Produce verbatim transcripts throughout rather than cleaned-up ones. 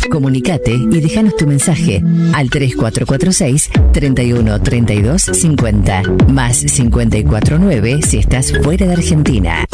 Comunicate y déjanos tu mensaje al tres cuatro cuatro seis, treinta y uno, treinta y dos, cincuenta, más cincuenta y cuatro nueve si estás fuera de Argentina.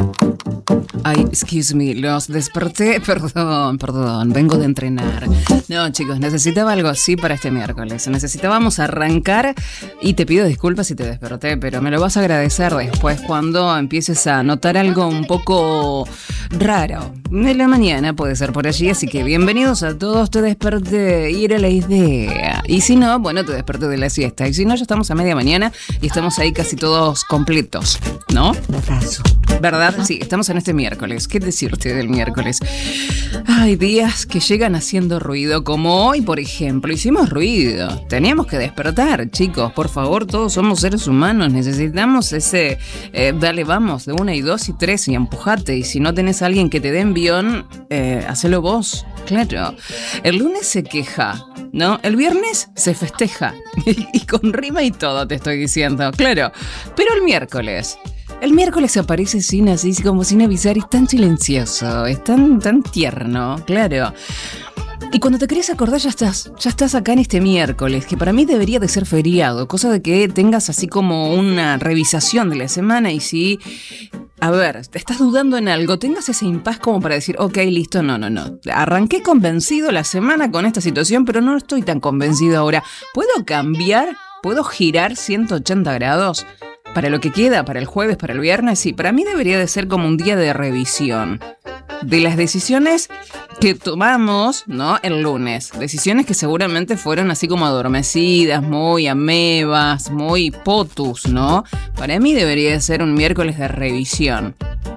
Ay, excuse me, los desperté, perdón, perdón, vengo de entrenar. No, chicos, necesitaba algo así para este miércoles. Necesitábamos arrancar y te pido disculpas si te desperté, pero me lo vas a agradecer después cuando empieces a notar algo un poco raro. De la mañana puede ser por allí, así que bienvenidos a todos, te desperté y era la idea. Y si no, bueno, te desperté de la siesta. Y si no, ya estamos a media mañana y estamos ahí casi todos completos, ¿no? ¿Verdad? Sí, estamos en este miércoles. ¿Qué decirte del miércoles? Hay días que llegan haciendo ruido, como hoy, por ejemplo. Hicimos ruido. Teníamos que despertar, chicos. Por favor, todos somos seres humanos. Necesitamos ese eh, dale, vamos, de una y dos y tres y empujate. Y si no tenés a alguien que te dé envión, eh, hacelo vos. Claro. El lunes se queja, ¿no? El viernes se festeja. Y con rima y todo te estoy diciendo. Claro. Pero el miércoles... El miércoles aparece sin así, como sin avisar, es tan silencioso, es tan, tan tierno, claro. Y cuando te querés acordar ya estás, ya estás acá en este miércoles, que para mí debería de ser feriado, cosa de que tengas así como una revisación de la semana y si, a ver, te estás dudando en algo, tengas ese impas como para decir, ok, listo, no, no, no. Arranqué convencido la semana con esta situación, pero no estoy tan convencido ahora. ¿Puedo cambiar? ¿Puedo girar ciento ochenta grados? Para lo que queda, para el jueves, para el viernes, sí, para mí debería de ser como un día de revisión de las decisiones que tomamos, ¿no? El lunes. Decisiones que seguramente fueron así como adormecidas, muy amebas, muy potus, ¿no? Para mí debería de ser un miércoles de revisión.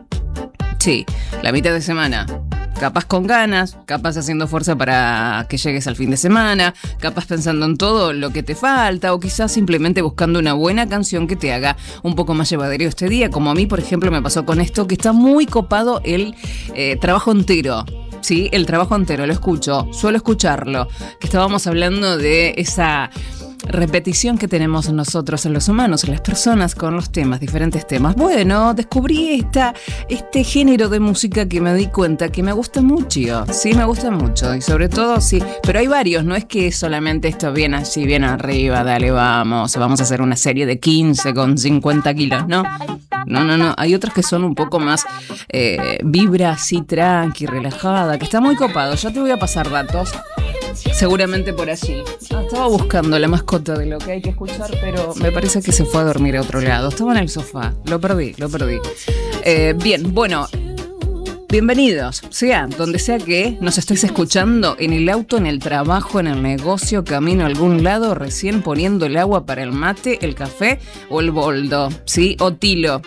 Sí, la mitad de semana. Capaz con ganas, capaz haciendo fuerza para que llegues al fin de semana, capaz pensando en todo lo que te falta o quizás simplemente buscando una buena canción que te haga un poco más llevadero este día, como a mí, por ejemplo, me pasó con esto, que está muy copado el eh, trabajo entero. Sí, el trabajo entero, lo escucho, suelo escucharlo, que estábamos hablando de esa repetición que tenemos nosotros en los humanos, en las personas, con los temas, diferentes temas. Bueno, descubrí esta, este género de música que me di cuenta que me gusta mucho, sí, me gusta mucho, y sobre todo, sí, pero hay varios, no es que solamente esto viene así, bien arriba, dale, vamos, vamos a hacer una serie de quince con cincuenta kilos, ¿no? No, no, no, hay otros que son un poco más eh, vibra así, tranqui, relajada, que está muy copado, ya te voy a pasar datos. Seguramente por allí. Ah, estaba buscando la mascota de lo que hay que escuchar, pero me parece que se fue a dormir a otro lado. Estaba en el sofá. Lo perdí, lo perdí. Eh, bien, bueno. Bienvenidos, sea donde sea que nos estés escuchando, en el auto, en el trabajo, en el negocio, camino a algún lado, recién poniendo el agua para el mate, el café o el boldo, ¿sí? O tilo.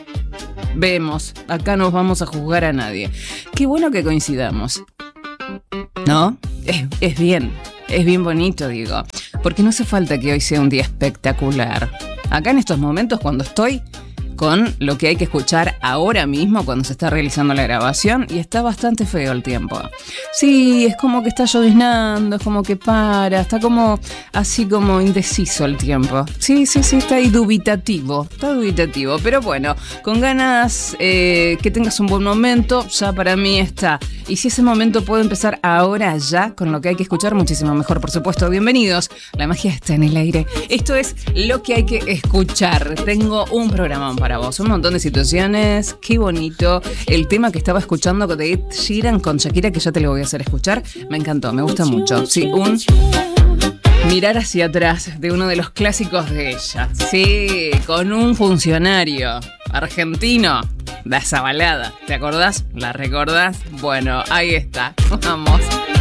Vemos, acá no vamos a juzgar a nadie. Qué bueno que coincidamos. ¿No? Es, es bien, es bien bonito, digo, porque no hace falta que hoy sea un día espectacular. Acá en estos momentos, cuando estoy con lo que hay que escuchar ahora mismo, cuando se está realizando la grabación, y está bastante feo el tiempo. Sí, es como que está lloviznando, es como que para, está como así como indeciso el tiempo. Sí, sí, sí, está ahí dubitativo, está dubitativo, pero bueno, con ganas eh, que tengas un buen momento, ya para mí está. Y si ese momento puede empezar ahora ya, con lo que hay que escuchar, muchísimo mejor, por supuesto. Bienvenidos, la magia está en el aire. Esto es lo que hay que escuchar. Tengo un programa para vos, un montón de situaciones, qué bonito. El tema que estaba escuchando de Ed Sheeran con Shakira, que ya te lo voy a hacer escuchar, me encantó, me gusta mucho. Sí, un mirar hacia atrás de uno de los clásicos de ella. Sí, con un funcionario argentino de esa balada. ¿Te acordás? ¿La recordás? Bueno, ahí está. Vamos.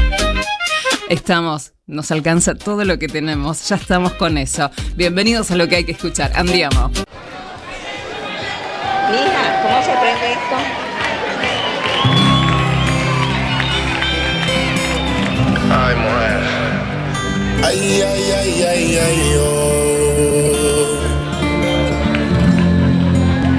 Estamos. Nos alcanza todo lo que tenemos. Ya estamos con eso. Bienvenidos a lo que hay que escuchar. Andiamo. Mija, ¿cómo se prende esto?